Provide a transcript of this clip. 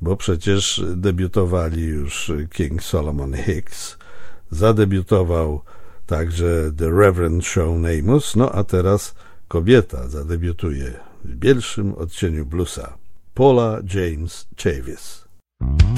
bo przecież debiutowali już King Solomon Hicks, zadebiutował także The Reverend Shawn Amos, no a teraz kobieta zadebiutuje w bielszym odcieniu bluesa, Paula James Chavis.